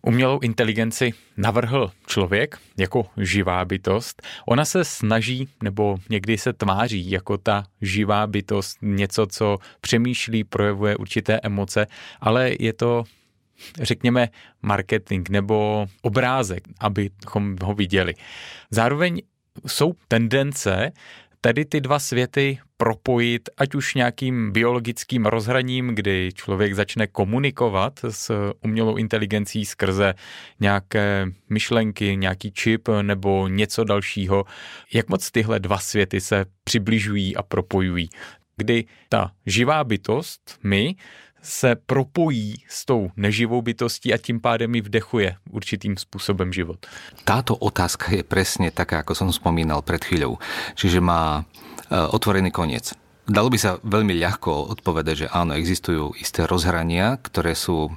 Umělou inteligenci navrhl člověk jako živá bytost. Ona se snaží, nebo někdy se tváří jako ta živá bytost, něco, co přemýšlí, projevuje určité emoce, ale je to, řekněme, marketing nebo obrázek, abychom ho viděli. Zároveň jsou tendence tedy ty dva světy propojit, ať už nějakým biologickým rozhraním, kdy člověk začne komunikovat s umělou inteligencí skrze nějaké myšlenky, nějaký čip nebo něco dalšího. Jak moc tyhle dva světy se přibližují a propojují? Kdy ta živá bytost, my, se propojí s tou neživou bytostí a tím pádem ji vdechuje určitým spôsobom život. Táto otázka je presne taká, ako som spomínal pred chvíľou. Čiže má otvorený koniec. Dalo by sa veľmi ľahko odpovedať, že áno, existujú isté rozhrania, ktoré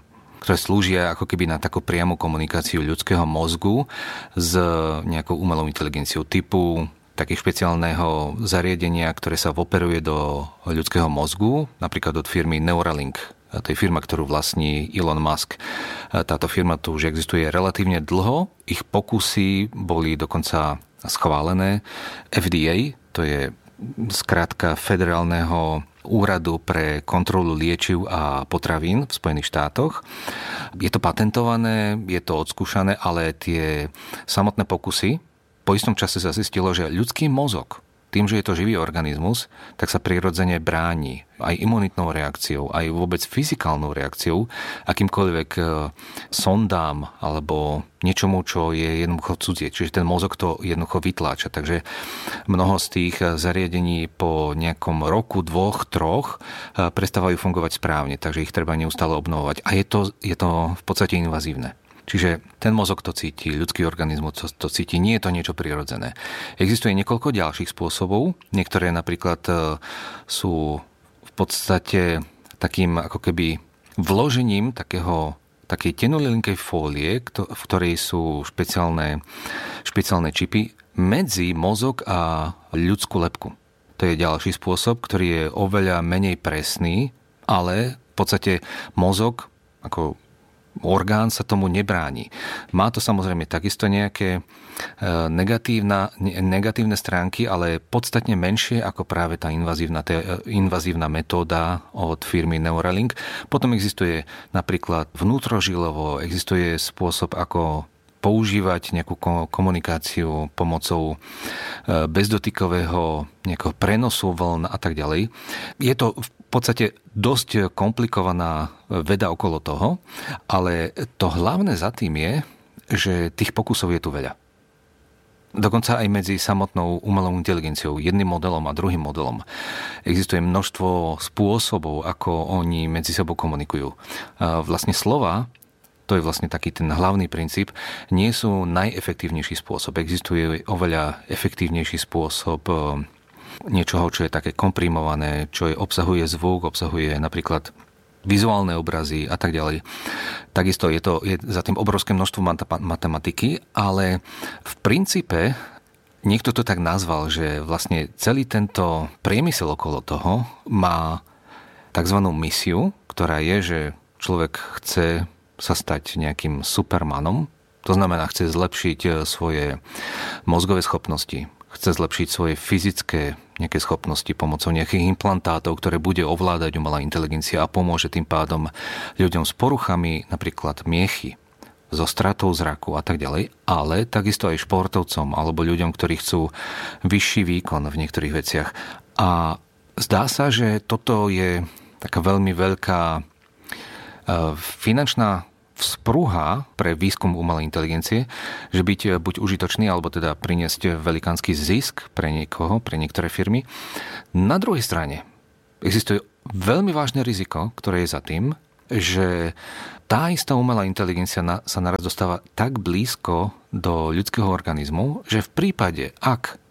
slúžia ako keby na takú priamu komunikáciu ľudského mozgu s nejakou umelou inteligenciou typu takých špeciálneho zariadenia, ktoré sa operuje do ľudského mozgu, napríklad od firmy Neuralink. To je firma, ktorú vlastní Elon Musk. Táto firma tu už existuje relatívne dlho. Ich pokusy boli dokonca schválené. FDA, to je skrátka Federálneho úradu pre kontrolu liečiv a potravín v Spojených štátoch. Je to patentované, je to odskúšané, ale tie samotné pokusy, po istom čase sa zistilo, že ľudský mozog, tým, že je to živý organizmus, tak sa prirodzene bráni aj imunitnou reakciou, aj vôbec fyzikálnou reakciou, akýmkoľvek sondám alebo niečomu, čo je jednoducho cudzie. Čiže ten mozog to jednoducho vytláča. Takže mnoho z tých zariadení po nejakom roku, 2, 3 prestávajú fungovať správne, takže ich treba neustále obnovovať. A je to v podstate invazívne. Čiže ten mozog to cíti, ľudský organizmus to cíti, nie je to niečo prirodzené. Existuje niekoľko ďalších spôsobov, niektoré napríklad sú v podstate takým ako keby vložením takej tenolinkej fólie, v ktorej sú špeciálne čipy medzi mozog a ľudskú lebku. To je ďalší spôsob, ktorý je oveľa menej presný, ale v podstate mozog ako orgán sa tomu nebráni. Má to samozrejme takisto nejaké negatívne stránky, ale podstatne menšie ako práve tá invazívna metóda od firmy Neuralink. Potom existuje napríklad vnútrožilovo, existuje spôsob, ako používať nejakú komunikáciu pomocou bezdotykového nejakého prenosu vln a tak ďalej. Je to v podstate dosť komplikovaná veda okolo toho, ale to hlavné za tým je, že tých pokusov je tu veľa. Dokonca aj medzi samotnou umelou inteligenciou, jedným modelom a druhým modelom. Existuje množstvo spôsobov, ako oni medzi sebou komunikujú. Vlastne slova, to je vlastne taký ten hlavný princíp, nie sú najefektívnejší spôsob. Existuje oveľa efektívnejší spôsob niečoho, čo je také komprimované, čo obsahuje zvuk, obsahuje napríklad vizuálne obrazy a tak ďalej. Takisto je za tým obrovské množstvo matematiky, ale v princípe niekto to tak nazval, že vlastne celý tento priemysel okolo toho má takzvanú misiu, ktorá je, že človek chce sa stať nejakým supermanom. To znamená, chce zlepšiť svoje mozgové schopnosti, chce zlepšiť svoje fyzické nejaké schopnosti pomocou nejakých implantátov, ktoré bude ovládať umelá inteligencia a pomôže tým pádom ľuďom s poruchami, napríklad miechy, so stratou zraku a tak ďalej, ale takisto aj športovcom alebo ľuďom, ktorí chcú vyšší výkon v niektorých veciach. A zdá sa, že toto je taká veľmi veľká finančná vzpruha pre výskum umelej inteligencie, že byť buď užitočný, alebo teda priniesť velikánsky zisk pre niekoho, pre niektoré firmy. Na druhej strane existuje veľmi vážne riziko, ktoré je za tým, že tá istá umelá inteligencia sa naraz dostáva tak blízko do ľudského organizmu, že v prípade, ak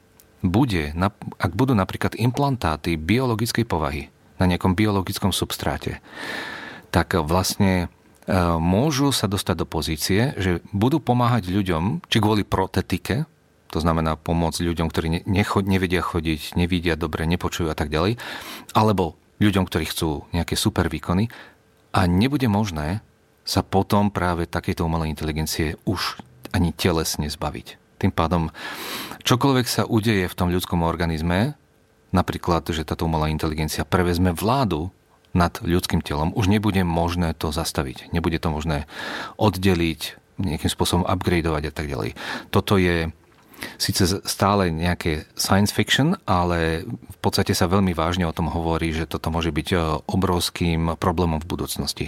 budú napríklad implantáty biologickej povahy na nejakom biologickom substráte, tak vlastne môžu sa dostať do pozície, že budú pomáhať ľuďom, či kvôli protetike, to znamená pomôcť ľuďom, ktorí nevedia chodiť, nevidia dobre, nepočujú a tak ďalej, alebo ľuďom, ktorí chcú nejaké super výkony a nebude možné sa potom práve takéto umelej inteligencie už ani telesne zbaviť. Tým pádom, čokoľvek sa udeje v tom ľudskom organizme, napríklad, že táto umelá inteligencia prevezme vládu nad ľudským telom, už nebude možné to zastaviť. Nebude to možné oddeliť, nejakým spôsobom upgradeovať a tak ďalej. Toto je síce stále nejaké science fiction, ale v podstate sa veľmi vážne o tom hovorí, že toto môže byť obrovským problémom v budúcnosti.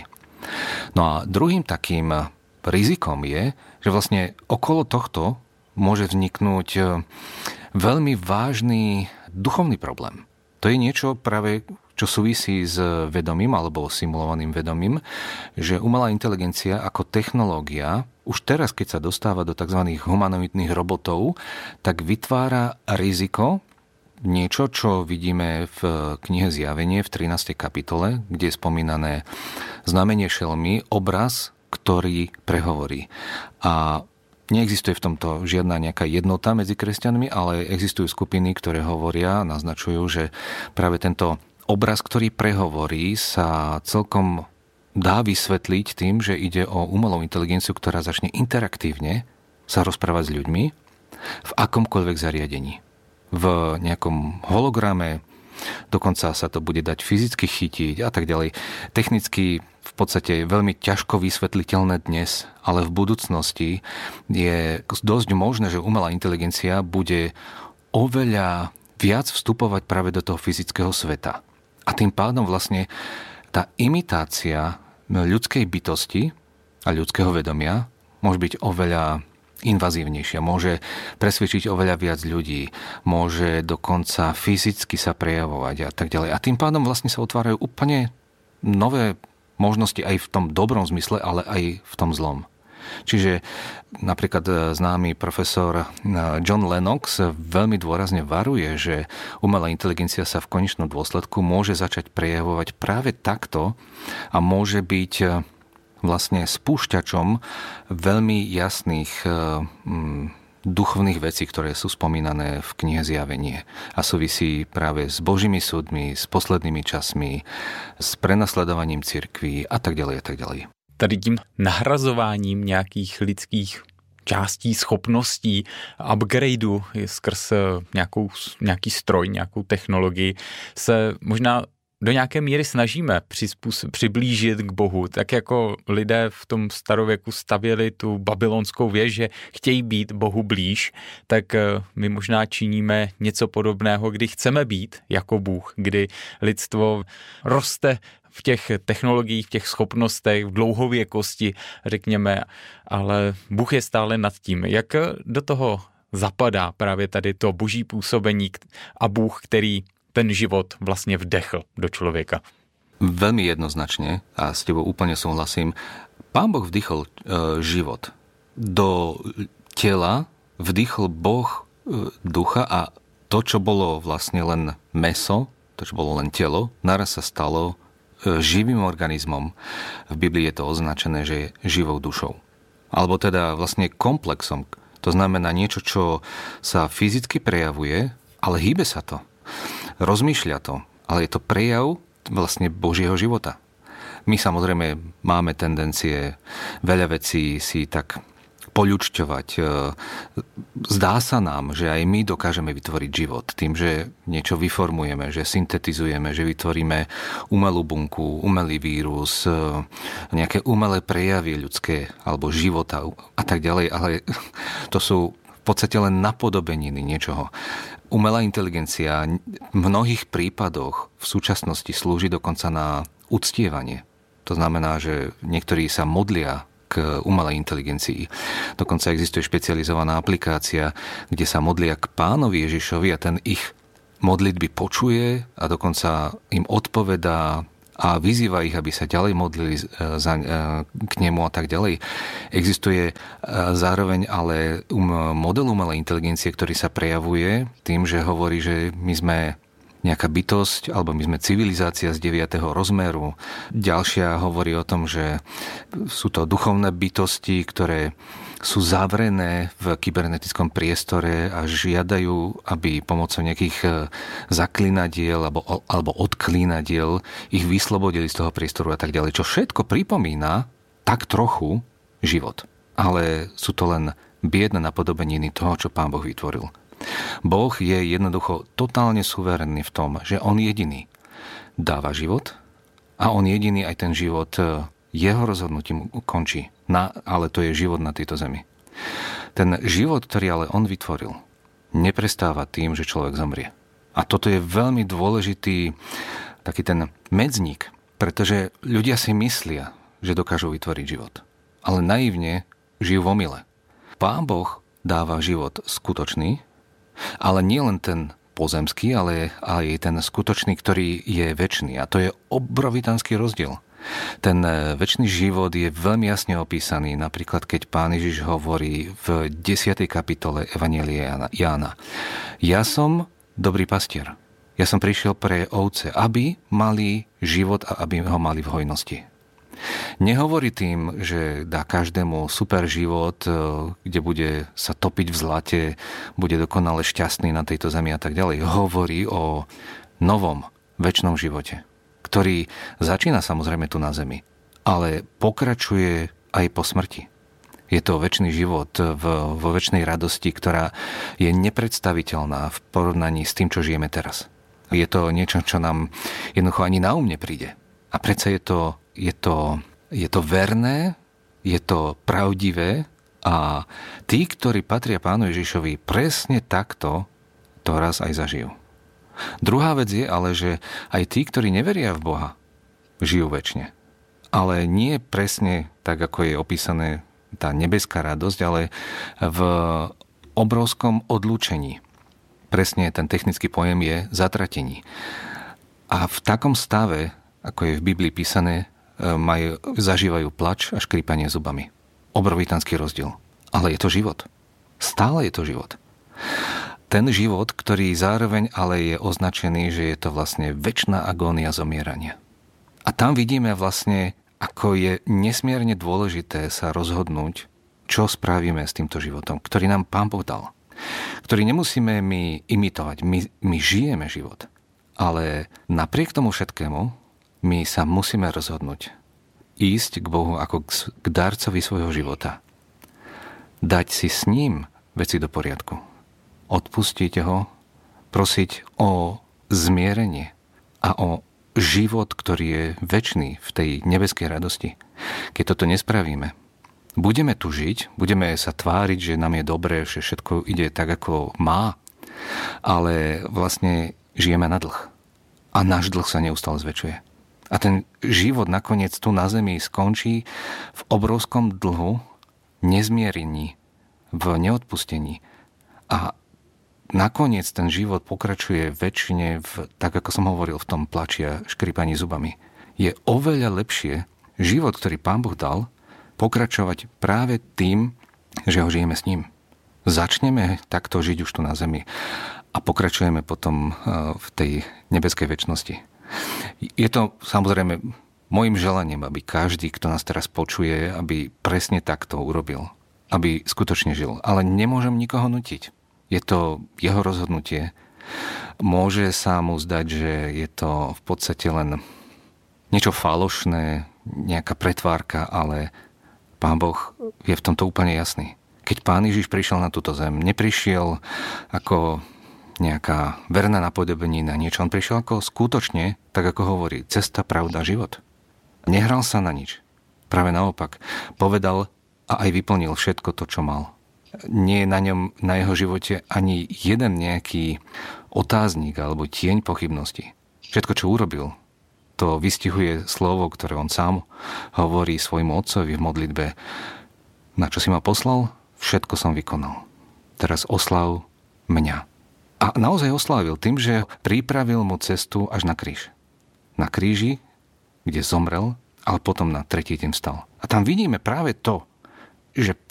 No a druhým takým rizikom je, že vlastne okolo tohto môže vzniknúť veľmi vážny duchovný problém. To je niečo práve, čo súvisí s vedomím alebo simulovaným vedomím, že umelá inteligencia ako technológia už teraz, keď sa dostáva do tzv. Humanoidných robotov, tak vytvára riziko, niečo, čo vidíme v knihe Zjavenie v 13. kapitole, kde je spomínané znamenie šelmy, obraz, ktorý prehovorí. A neexistuje v tomto žiadna nejaká jednota medzi kresťanmi, ale existujú skupiny, ktoré hovoria, naznačujú, že práve tento obraz, ktorý prehovorí, sa celkom dá vysvetliť tým, že ide o umelú inteligenciu, ktorá začne interaktívne sa rozprávať s ľuďmi v akomkoľvek zariadení. V nejakom holograme, dokonca sa to bude dať fyzicky chytiť a tak ďalej. Technicky v podstate je veľmi ťažko vysvetliteľné dnes, ale v budúcnosti je dosť možné, že umelá inteligencia bude oveľa viac vstupovať práve do toho fyzického sveta. A tým pádom vlastne tá imitácia ľudskej bytosti a ľudského vedomia môže byť oveľa invazívnejšia, môže presvedčiť oveľa viac ľudí, môže dokonca fyzicky sa prejavovať a tak ďalej. A tým pádom vlastne sa otvárajú úplne nové možnosti aj v tom dobrom zmysle, ale aj v tom zlom. Čiže napríklad známy profesor John Lennox veľmi dôrazne varuje, že umelá inteligencia sa v konečnom dôsledku môže začať prejavovať práve takto a môže byť vlastne spúšťačom veľmi jasných duchovných vecí, ktoré sú spomínané v knihe Zjavenie a súvisí práve s Božími súdmi, s poslednými časmi, s prenasledovaním cirkví a tak ďalej a tak ďalej. Tady tím nahrazováním nějakých lidských částí, schopností, upgradeu skrz nějaký stroj, nějakou technologii se možná do nějaké míry snažíme přiblížit k Bohu, tak jako lidé v tom starověku stavěli tu babylonskou věž, že chtějí být Bohu blíž, tak my možná činíme něco podobného, kdy chceme být jako Bůh, kdy lidstvo roste v těch technologiích, v těch schopnostech, v dlouhověkosti, řekněme, ale Bůh je stále nad tím. Jak do toho zapadá právě tady to boží působení a Bůh, který ten život vlastne vdechl do človeka? Veľmi jednoznačne a s tebou úplne súhlasím. Pán Boh vdychol život. Do tela vdychol Boh ducha a to, čo bolo vlastne len mäso, to, čo bolo len telo, naraz sa stalo živým organizmom. V Biblii je to označené, že je živou dušou. Alebo teda vlastne komplexom. To znamená niečo, čo sa fyzicky prejavuje, ale hýbe sa to. Rozmýšľa to, ale je to prejav vlastne Božieho života. My samozrejme máme tendencie veľa vecí si tak poľučťovať. Zdá sa nám, že aj my dokážeme vytvoriť život tým, že niečo vyformujeme, že syntetizujeme, že vytvoríme umelú bunku, umelý vírus, nejaké umelé prejavy ľudské alebo života a tak ďalej, ale to sú v podstate len napodobeniny niečoho. Umelá inteligencia v mnohých prípadoch v súčasnosti slúži dokonca na uctievanie. To znamená, že niektorí sa modlia k umelej inteligencii. Dokonca existuje špecializovaná aplikácia, kde sa modlia k Pánovi Ježišovi a ten ich modlitby počuje a dokonca im odpovedá a vyzýva ich, aby sa ďalej modlili k nemu a tak ďalej. Existuje zároveň ale model umelej inteligencie, ktorý sa prejavuje tým, že hovorí, že my sme nejaká bytosť, alebo my sme civilizácia z 9. rozmeru. Ďalšia hovorí o tom, že sú to duchovné bytosti, ktoré sú zavrené v kybernetickom priestore a žiadajú, aby pomocou nejakých zaklinadiel alebo odklínadiel ich vyslobodili z toho priestoru a tak ďalej. Čo všetko pripomína tak trochu život. Ale sú to len biedne napodobeniny toho, čo Pán Boh vytvoril. Boh je jednoducho totálne suverénny v tom, že on jediný dáva život a on jediný aj ten život jeho rozhodnutím končí. Ale to je život na tejto zemi. Ten život, ktorý ale on vytvoril, neprestáva tým, že človek zomrie. A toto je veľmi dôležitý taký ten medzník, pretože ľudia si myslia, že dokážu vytvoriť život. Ale naivne žijú v omyle. Pán Boh dáva život skutočný, ale nie len ten pozemský, ale aj ten skutočný, ktorý je večný. A to je obrovitánsky rozdiel. Ten večný život je veľmi jasne opísaný, napríklad keď Pán Ježiš hovorí v 10. kapitole Evanjelia Jána. Ja som dobrý pastier. Ja som prišiel pre ovce, aby mali život a aby ho mali v hojnosti. Nehovorí tým, že dá každému super život, kde bude sa topiť v zlate, bude dokonale šťastný na tejto zemi a tak ďalej. Hovorí o novom, večnom živote, ktorý začína samozrejme tu na zemi, ale pokračuje aj po smrti. Je to večný život vo večnej radosti, ktorá je nepredstaviteľná v porovnaní s tým, čo žijeme teraz. Je to niečo, čo nám jednoducho ani na nepríde. A predsa je to verné, je to pravdivé a tí, ktorí patria Pánu Ježišovi, presne takto to raz aj zažijú. Druhá vec je ale, že aj tí, ktorí neveria v Boha, žijú večne. Ale nie presne tak, ako je opísané tá nebeská radosť, ale v obrovskom odlúčení. Presne ten technický pojem je zatratení. A v takom stave, ako je v Biblii písané, zažívajú plač a škrípanie zubami. Obrovitánsky rozdiel. Ale je to život. Stále je to život. Ten život, ktorý zároveň ale je označený, že je to vlastne večná agónia zomierania. A tam vidíme vlastne, ako je nesmierne dôležité sa rozhodnúť, čo spravíme s týmto životom, ktorý nám Pán Boh dal. Ktorý nemusíme my imitovať. My žijeme život. Ale napriek tomu všetkému my sa musíme rozhodnúť ísť k Bohu ako k darcovi svojho života. Dať si s ním veci do poriadku. Odpustiť ho, prosiť o zmierenie a o život, ktorý je večný v tej nebeskej radosti. Keď toto nespravíme, budeme tu žiť, budeme sa tváriť, že nám je dobré, že všetko ide tak, ako má, ale vlastne žijeme na dlh. A náš dlh sa neustále zväčšuje. A ten život nakoniec tu na zemi skončí v obrovskom dlhu, nezmierení, v neodpustení. A nakoniec ten život pokračuje väčšine tak ako som hovoril, v tom plači a škrípaní zubami. Je oveľa lepšie život, ktorý Pán Boh dal, pokračovať práve tým, že ho žijeme s ním. Začneme takto žiť už tu na zemi a pokračujeme potom v tej nebeskej večnosti. Je to samozrejme mojím želaním, aby každý, kto nás teraz počuje, aby presne takto urobil. Aby skutočne žil. Ale nemôžem nikoho nutiť. Je to jeho rozhodnutie. Môže sa mu zdať, že je to v podstate len niečo falošné, nejaká pretvárka, ale Pán Boh je v tomto úplne jasný. Keď Pán Ježiš prišiel na túto zem, neprišiel ako nejaká verná napodobenina, niečo. On prišiel ako skutočne, tak ako hovorí, cesta, pravda, život. Nehral sa na nič. Práve naopak, povedal a aj vyplnil všetko to, čo mal. Nie je na jeho živote ani jeden nejaký otáznik alebo tieň pochybnosti. Všetko, čo urobil, to vystihuje slovo, ktoré on sám hovorí svojmu otcovi v modlitbe. Na čo si ma poslal? Všetko som vykonal. Teraz oslav mňa. A naozaj oslávil tým, že pripravil mu cestu až na kríž. Na kríži, kde zomrel, ale potom na tretí deň vstal. A tam vidíme práve to, že